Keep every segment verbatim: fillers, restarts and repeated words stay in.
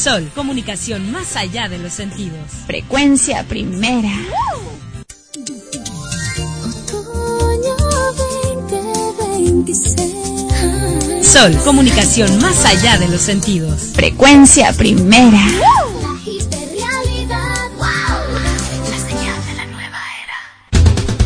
Sol, comunicación más allá de los sentidos. Frecuencia primera. Otoño veinte veintiséis. Sol, comunicación más allá de los sentidos. Frecuencia primera. La hiperrealidad. Wow. La señal de la nueva era.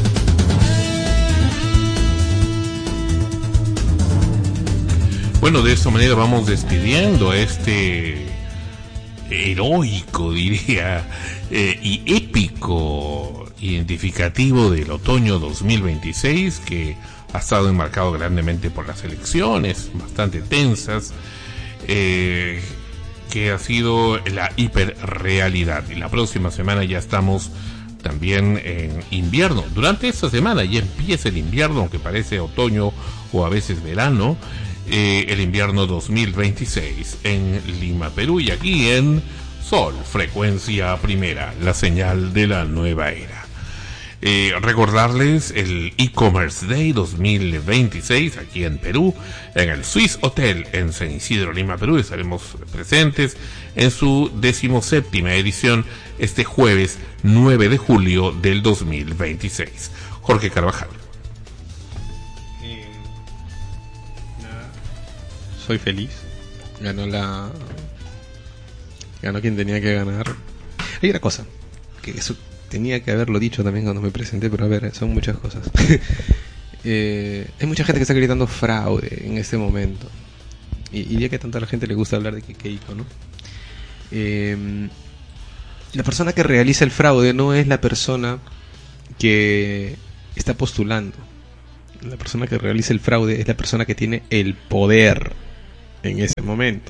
Bueno, de esta manera vamos despidiendo este heroico, diría, eh, y épico identificativo del otoño dos mil veintiséis, que ha estado enmarcado grandemente por las elecciones bastante tensas, eh, que ha sido la hiperrealidad. Y la próxima semana ya estamos también en invierno. Durante esta semana ya empieza el invierno, aunque parece otoño o a veces verano, eh, el invierno dos mil veintiséis en Lima, Perú, y aquí en Sol, frecuencia primera, la señal de la nueva era. Eh, recordarles el e-commerce day dos mil veintiséis aquí en Perú, en el Swiss Hotel en San Isidro, Lima, Perú. Estaremos presentes en su decimoséptima edición este jueves nueve de julio del dos mil veintiséis. Jorge Carvajal. Eh, nada. Soy feliz. Ganó la... Ganó quien tenía que ganar. Hay una cosa que eso tenía que haberlo dicho también cuando me presenté, pero a ver, son muchas cosas. eh, hay mucha gente que está gritando fraude en este momento. Y, y ya que tanto a la gente le gusta hablar de Keiko, ¿no? Eh, la persona que realiza el fraude no es la persona que está postulando. La persona que realiza el fraude es la persona que tiene el poder en ese momento.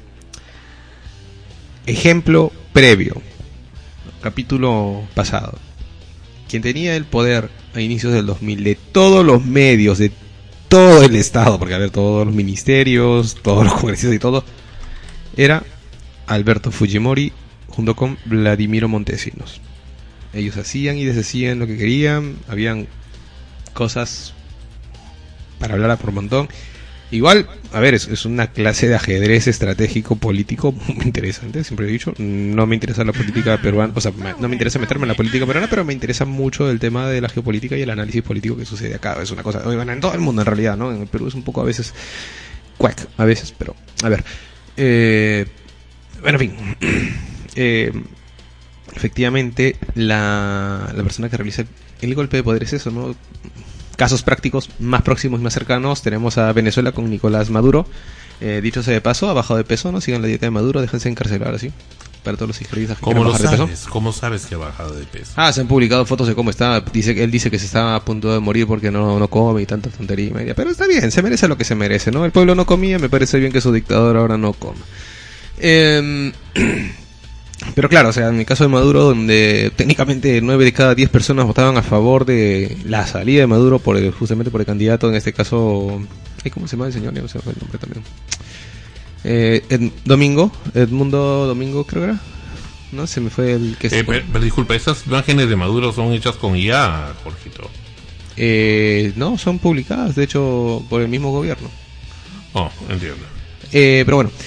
Ejemplo previo, capítulo pasado. Quien tenía el poder a inicios del dos mil de todos los medios, de todo el Estado, porque a ver, todos los ministerios, todos los congresistas y todo, era Alberto Fujimori junto con Vladimiro Montesinos. Ellos hacían y deshacían lo que querían, habían cosas para hablar a por montón. Igual, a ver, es, es una clase de ajedrez estratégico político muy interesante, siempre he dicho. No me interesa la política peruana, o sea, no me interesa meterme en la política peruana, pero me interesa mucho el tema de la geopolítica y el análisis político que sucede acá. Es una cosa, bueno, en todo el mundo en realidad, ¿no? En el Perú es un poco a veces cuac, a veces, pero a ver. Eh, bueno, en fin. Eh, efectivamente, la, la persona que realiza el golpe de poder es eso, ¿no? Casos prácticos más próximos y más cercanos, tenemos a Venezuela con Nicolás Maduro. Eh, dicho sea de paso, ha bajado de peso, no sigan la dieta de Maduro, déjense encarcelar así. Para todos los izquierdistas que ¿Cómo lo bajar de sabes? peso. ¿Cómo sabes que ha bajado de peso? Ah, se han publicado fotos de cómo está. Dice, él dice que se está a punto de morir porque no, no come y tanta tontería y media. Pero está bien, se merece lo que se merece, ¿no? El pueblo no comía, me parece bien que su dictador ahora no coma. Eh... Pero claro, o sea, en el caso de Maduro, donde técnicamente nueve de cada diez personas votaban a favor de la salida de Maduro por el, justamente por el candidato, en este caso, ¿cómo se llama el señor? No sé el nombre también. Eh, Ed, Domingo, Edmundo Domingo, creo que era. No, se me fue el que... Eh, pero, pero disculpa, ¿esas imágenes de Maduro son hechas con I A, Jorgito? Eh, no, son publicadas, de hecho, por el mismo gobierno. Oh, entiendo. Eh, pero bueno.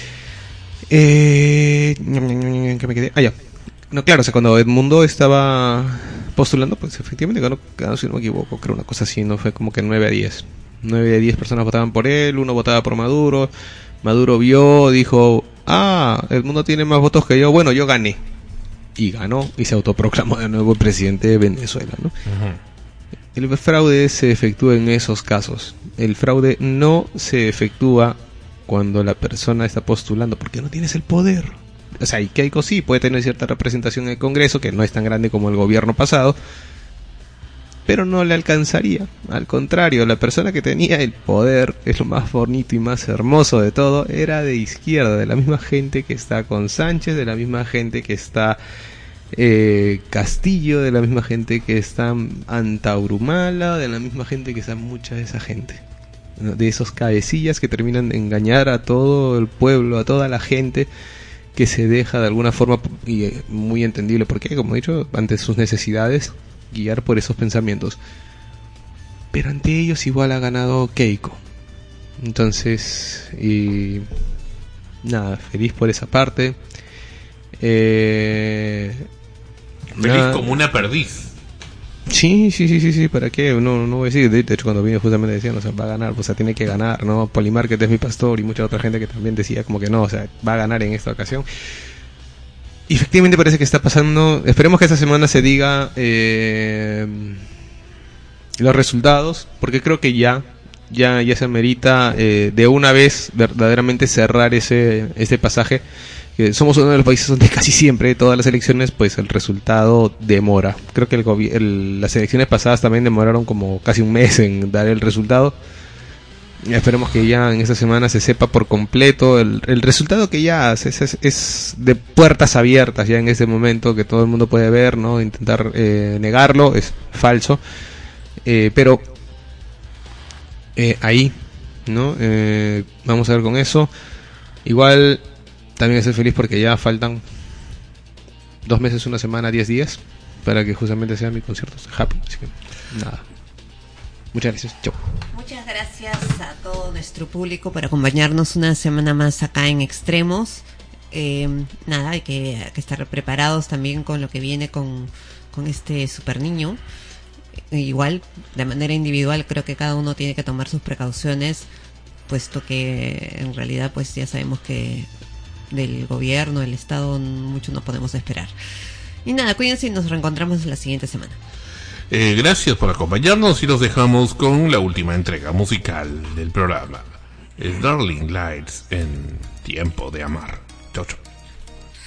Eh, ¿qué me quedé? Ah, ya. No, claro, o sea, cuando Edmundo estaba postulando, pues efectivamente ganó, ganó, si no me equivoco, creo una cosa así, no fue como que nueve a diez. nueve de diez personas votaban por él, uno votaba por Maduro. Maduro vio, dijo, ah, Edmundo tiene más votos que yo, bueno, yo gané. Y ganó, y se autoproclamó de nuevo el presidente de Venezuela, ¿no? Uh-huh. El fraude se efectúa en esos casos. El fraude no se efectúa cuando la persona está postulando, porque no tienes el poder. O sea, y Keiko sí puede tener cierta representación en el Congreso, que no es tan grande como el gobierno pasado, pero no le alcanzaría. Al contrario, la persona que tenía el poder, es lo más bonito y más hermoso de todo, era de izquierda, de la misma gente que está con Sánchez, de la misma gente que está eh, Castillo, de la misma gente que está Antaurumala, de la misma gente que está mucha de esa gente. De esos cabecillas que terminan de engañar a todo el pueblo, a toda la gente que se deja de alguna forma, y muy entendible porque, como he dicho, ante sus necesidades, guiar por esos pensamientos. Pero ante ellos igual ha ganado Keiko. Entonces, y nada, feliz por esa parte. Eh, Feliz nada. como una perdiz. Sí, sí, sí, sí, sí, ¿para qué? No, no voy a decir, de hecho cuando vine justamente decían, o sea, va a ganar, o sea, tiene que ganar, ¿no? Polymarket es mi pastor y mucha otra gente que también decía como que no, o sea, va a ganar en esta ocasión. Y efectivamente parece que está pasando, esperemos que esta semana se diga eh, los resultados, porque creo que ya, ya, ya se amerita eh, de una vez verdaderamente cerrar ese, ese pasaje. Somos uno de los países donde casi siempre, todas las elecciones, pues el resultado demora. Creo que el gobi- el, las elecciones pasadas también demoraron como casi un mes en dar el resultado. Y esperemos que ya en esta semana se sepa por completo el, el resultado, que ya es, es, es de puertas abiertas ya en este momento, que todo el mundo puede ver, ¿no? Intentar eh, negarlo, es falso. Eh, pero eh, ahí, ¿no? Eh, vamos a ver con eso. Igual... También estoy feliz porque ya faltan dos meses, una semana, diez días para que justamente sea mi concierto happy. Así que nada. Muchas gracias. Chau. Muchas gracias a todo nuestro público por acompañarnos una semana más acá en Extremos. Eh, nada, hay que, hay que estar preparados también con lo que viene con, con este super niño. Eh, igual, de manera individual, creo que cada uno tiene que tomar sus precauciones, puesto que en realidad pues ya sabemos que del gobierno, del Estado, mucho no podemos esperar. Y nada, cuídense y nos reencontramos la siguiente semana. Eh, gracias por acompañarnos y los dejamos con la última entrega musical del programa. Es Darling Lights en Tiempo de Amar. Chau, chau.